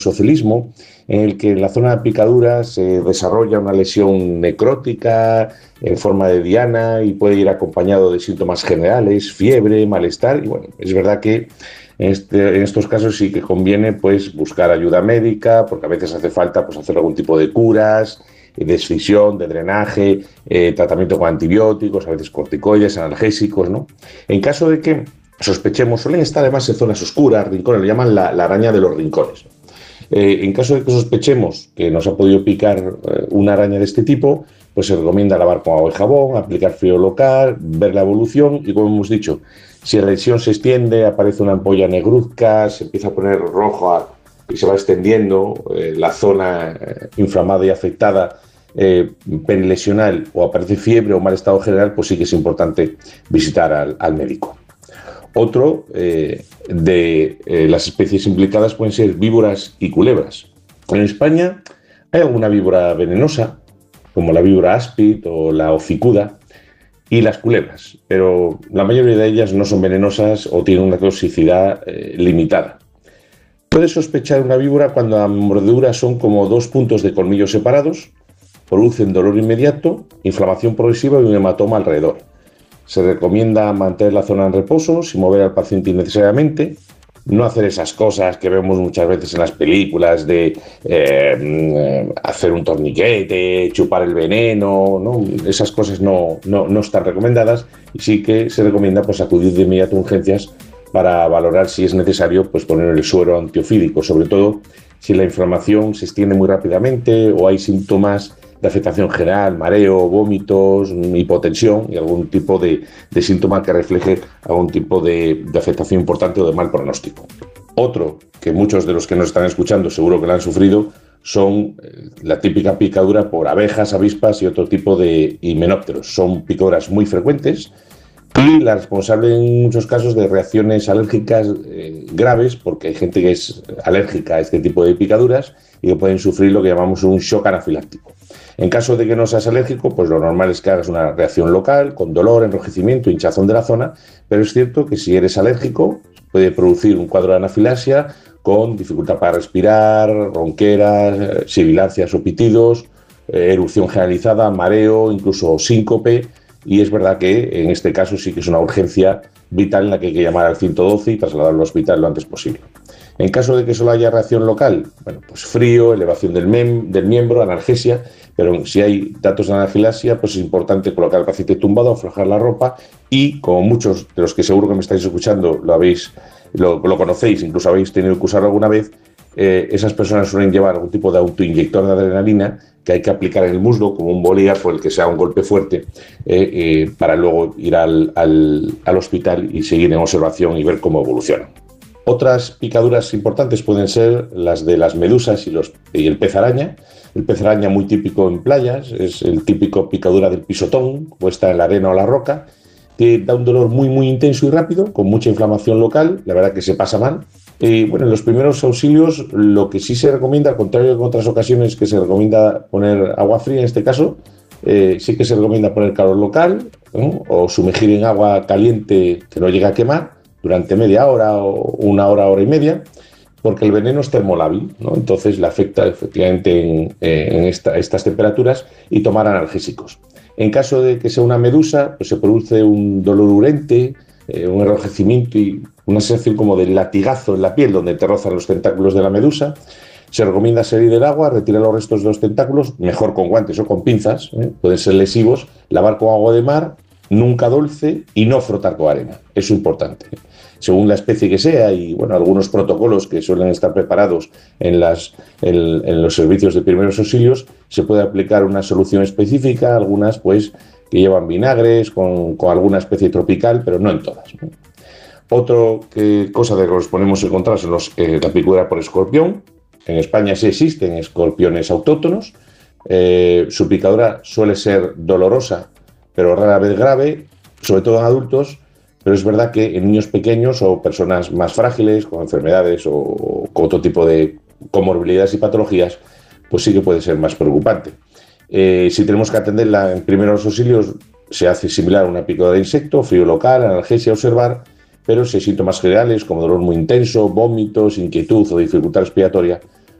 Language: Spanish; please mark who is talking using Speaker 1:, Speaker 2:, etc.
Speaker 1: mesocelismo, en el que en la zona de picadura se desarrolla una lesión necrótica en forma de diana y puede ir acompañado de síntomas generales, fiebre, malestar. Y bueno, es verdad que en estos casos sí que conviene pues buscar ayuda médica, porque a veces hace falta pues hacer algún tipo de curas, de escisión, de drenaje, tratamiento con antibióticos, a veces corticoides, analgésicos, ¿no? En caso de que sospechemos, suelen estar además en zonas oscuras, rincones, le llaman la araña de los rincones. En caso de que sospechemos que nos ha podido picar una araña de este tipo, pues se recomienda lavar con agua y jabón, aplicar frío local, ver la evolución y, como hemos dicho, si la lesión se extiende, aparece una ampolla negruzca, se empieza a poner roja y se va extendiendo la zona inflamada y afectada perilesional, o aparece fiebre o mal estado general, pues sí que es importante visitar al médico. Otro de las especies implicadas pueden ser víboras y culebras. En España hay alguna víbora venenosa, como la víbora áspid o la hocicuda, y las culebras, pero la mayoría de ellas no son venenosas o tienen una toxicidad limitada. Puedes sospechar una víbora cuando las mordeduras son como 2 puntos de colmillo separados, producen dolor inmediato, inflamación progresiva y un hematoma alrededor. Se recomienda mantener la zona en reposo, sin mover al paciente innecesariamente, no hacer esas cosas que vemos muchas veces en las películas de hacer un torniquete, chupar el veneno, ¿no? Esas cosas no están recomendadas, y sí que se recomienda pues acudir de inmediato a urgencias para valorar si es necesario pues poner el suero antiofídico, sobre todo si la inflamación se extiende muy rápidamente o hay síntomas de afectación general, mareo, vómitos, hipotensión y algún tipo de síntoma que refleje algún tipo de afectación importante o de mal pronóstico. Otro que muchos de los que nos están escuchando seguro que lo han sufrido son la típica picadura por abejas, avispas y otro tipo de himenópteros. Son picaduras muy frecuentes y la responsable en muchos casos de reacciones alérgicas graves, porque hay gente que es alérgica a este tipo de picaduras y que pueden sufrir lo que llamamos un shock anafiláctico. En caso de que no seas alérgico, pues lo normal es que hagas una reacción local, con dolor, enrojecimiento, hinchazón de la zona, pero es cierto que si eres alérgico, puede producir un cuadro de anafilaxia con dificultad para respirar, ronqueras, sibilancias o pitidos, erupción generalizada, mareo, incluso síncope, y es verdad que en este caso sí que es una urgencia vital en la que hay que llamar al 112 y trasladarlo al hospital lo antes posible. En caso de que solo haya reacción local, bueno, pues frío, elevación del miembro, analgesia, pero si hay datos de anafilaxia, pues es importante colocar al paciente tumbado, aflojar la ropa y, como muchos de los que seguro que me estáis escuchando lo conocéis, incluso habéis tenido que usarlo alguna vez, esas personas suelen llevar algún tipo de autoinyector de adrenalina que hay que aplicar en el muslo, como un bolígrafo, el que sea un golpe fuerte, para luego ir al hospital y seguir en observación y ver cómo evoluciona. Otras picaduras importantes pueden ser las de las medusas y el pez araña. El pez araña, muy típico en playas, es el típico picadura del pisotón, puesta en la arena o la roca, que da un dolor muy, muy intenso y rápido, con mucha inflamación local, la verdad que se pasa mal. Bueno, en los primeros auxilios, lo que sí se recomienda, al contrario que en otras ocasiones que se recomienda poner agua fría, en este caso, sí que se recomienda poner calor local, ¿no? O sumergir en agua caliente que no llegue a quemar durante media hora o una hora, hora y media, porque el veneno es termolábil, ¿no? Entonces le afecta efectivamente en estas temperaturas, y tomar analgésicos. En caso de que sea una medusa, pues se produce un dolor urente, un enrojecimiento y una sensación como de latigazo en la piel donde te rozan los tentáculos de la medusa. Se recomienda salir del agua, retirar los restos de los tentáculos, mejor con guantes o con pinzas, pueden ser lesivos, lavar con agua de mar, nunca dulce, y no frotar con arena. Eso es importante. Según la especie que sea, y bueno, algunos protocolos que suelen estar preparados en los servicios de primeros auxilios, se puede aplicar una solución específica, algunas pues que llevan vinagres con alguna especie tropical, pero no en todas, ¿no? Otra cosa de que nos podemos encontrar son la picadura por escorpión. En España sí existen escorpiones autóctonos. Su picadura suele ser dolorosa, pero rara vez grave, sobre todo en adultos, pero es verdad que en niños pequeños o personas más frágiles, con enfermedades o con otro tipo de comorbilidades y patologías, pues sí que puede ser más preocupante. Si tenemos que atenderla en primeros auxilios, se hace similar a una picadura de insecto, frío local, analgesia, observar, pero si hay síntomas generales como dolor muy intenso, vómitos, inquietud o dificultad respiratoria,